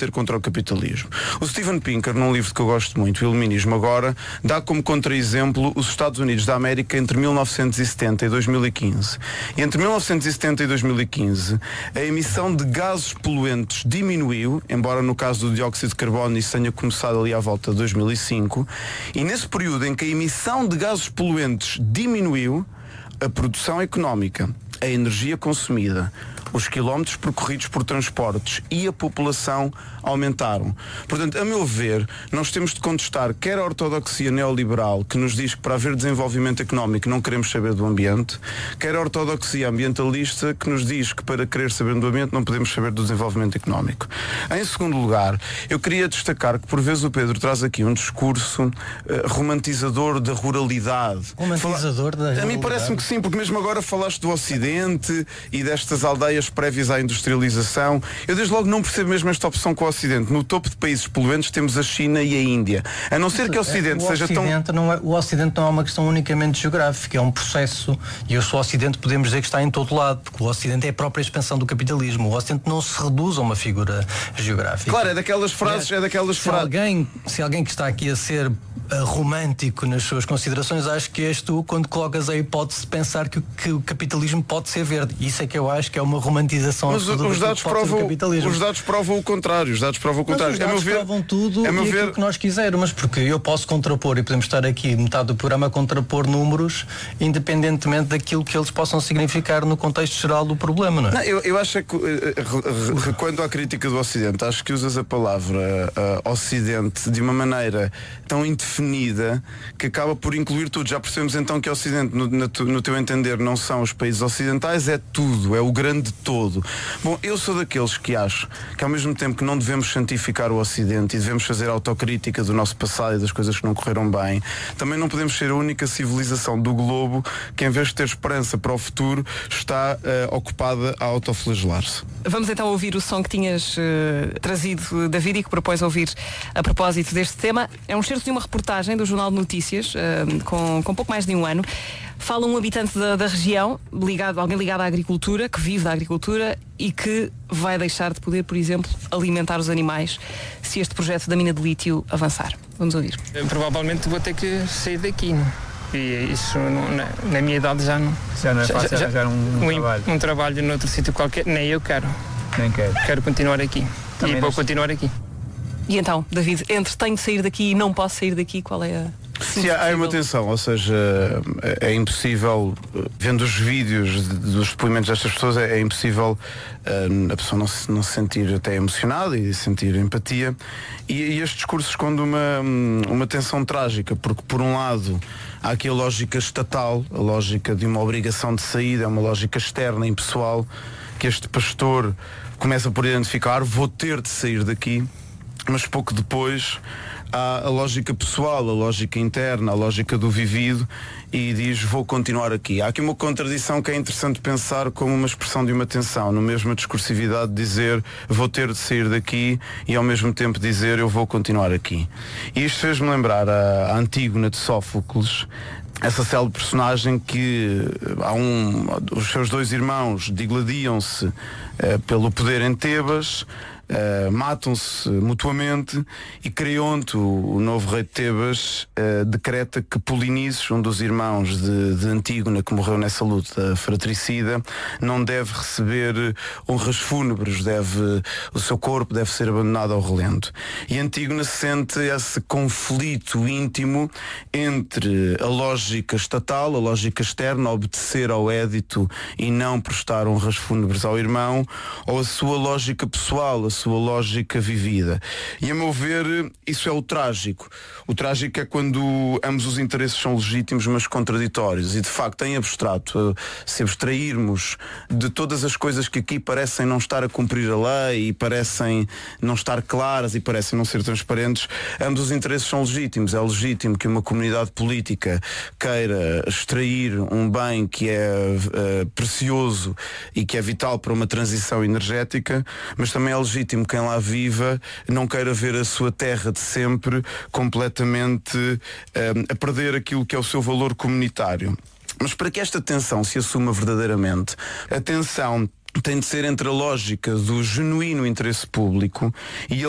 combater contra o capitalismo. O Steven Pinker, num livro que eu gosto muito, O Iluminismo Agora, dá como contra-exemplo os Estados Unidos da América entre 1970 e 2015. E entre 1970 e 2015, a emissão de gases poluentes diminuiu, embora no caso do dióxido de carbono isso tenha começado ali à volta de 2005, e nesse período em que a emissão de gases poluentes diminuiu, a produção económica, a energia consumida, os quilómetros percorridos por transportes e a população aumentaram. Portanto, a meu ver, nós temos de contestar quer a ortodoxia neoliberal, que nos diz que para haver desenvolvimento económico não queremos saber do ambiente, quer a ortodoxia ambientalista, que nos diz que para querer saber do ambiente não podemos saber do desenvolvimento económico. Em segundo lugar, eu queria destacar que por vezes o Pedro traz aqui um discurso romantizador da ruralidade. Romantizador da ruralidade? A mim parece-me que sim, porque mesmo agora falaste do Ocidente e destas aldeias prévias à industrialização. Eu desde logo não percebo mesmo esta opção com o Ocidente. No topo de países poluentes temos a China e a Índia. A não ser que o Ocidente seja tão... O Ocidente não é uma questão unicamente geográfica, é um processo. E o Ocidente podemos dizer que está em todo lado, porque o Ocidente é a própria expansão do capitalismo. O Ocidente não se reduz a uma figura geográfica. Claro, é daquelas frases... Se alguém que está aqui a ser romântico nas suas considerações, acho que és tu quando colocas a hipótese de pensar que o capitalismo pode ser verde. Isso é que eu acho que é uma romantização. Mas os dados provam o contrário. Os dados provam o contrário. Mas os dados provam tudo e aquilo que nós quisermos, porque eu posso contrapor e podemos estar aqui metade do programa a contrapor números independentemente daquilo que eles possam significar no contexto geral do problema, não é? Não, eu acho que quando à crítica do Ocidente, acho que usas a palavra Ocidente de uma maneira tão indefinida que acaba por incluir tudo. Já percebemos então que o Ocidente, no teu entender, não são os países ocidentais, é tudo, é o grande todo. Bom, eu sou daqueles que acho que ao mesmo tempo que não devemos santificar o Ocidente e devemos fazer autocrítica do nosso passado e das coisas que não correram bem, também não podemos ser a única civilização do globo que, em vez de ter esperança para o futuro, está ocupada a autoflagelar-se. Vamos então ouvir o som que tinhas trazido, David, e que propões ouvir a propósito deste tema. É um excerto de uma reportagem do Jornal de Notícias, com pouco mais de um ano. Fala um habitante da região, alguém ligado à agricultura, que vive da agricultura e que vai deixar de poder, por exemplo, alimentar os animais se este projeto da mina de lítio avançar. Vamos ouvir. Provavelmente vou ter que sair daqui. E isso na minha idade já não. Já não é fácil arranjar um trabalho. Um trabalho noutro sítio qualquer, nem eu quero. Nem quero. Quero continuar aqui. Também vou continuar aqui. E então, David, entre tenho de sair daqui e não posso sair daqui, qual é a... Sim, há uma tensão, ou seja, é impossível, vendo os vídeos dos depoimentos destas pessoas, é impossível a pessoa não se sentir até emocionada e sentir empatia. E este discurso esconde uma tensão trágica, porque por um lado há aqui a lógica estatal, a lógica de uma obrigação de saída, é uma lógica externa, impessoal, que este pastor começa por identificar: vou ter de sair daqui. Mas pouco depois há a lógica pessoal, a lógica interna, a lógica do vivido, e diz: vou continuar aqui. Há aqui uma contradição que é interessante pensar como uma expressão de uma tensão, no mesmo a discursividade de dizer vou ter de sair daqui e ao mesmo tempo dizer eu vou continuar aqui. E isto fez-me lembrar a Antígona de Sófocles, essa célebre personagem que os seus dois irmãos digladiam-se pelo poder em Tebas, matam-se mutuamente, e Creonte, o novo rei de Tebas, decreta que Polinices, um dos irmãos de Antígona, que morreu nessa luta fratricida, não deve receber honras fúnebres, o seu corpo deve ser abandonado ao relento. E Antígona sente esse conflito íntimo entre a lógica estatal, a lógica externa, obedecer ao édito e não prestar honras fúnebres ao irmão, ou a sua lógica pessoal, a sua lógica vivida. E a meu ver, isso é o trágico. O trágico é quando ambos os interesses são legítimos, mas contraditórios. E de facto, em abstrato, se abstrairmos de todas as coisas que aqui parecem não estar a cumprir a lei e parecem não estar claras e parecem não ser transparentes, ambos os interesses são legítimos. É legítimo que uma comunidade política queira extrair um bem que é precioso e que é vital para uma transição energética, mas também é legítimo quem lá viva não queira ver a sua terra de sempre completamente a perder aquilo que é o seu valor comunitário. Mas para que esta tensão se assuma verdadeiramente, a tensão tem de ser entre a lógica do genuíno interesse público e a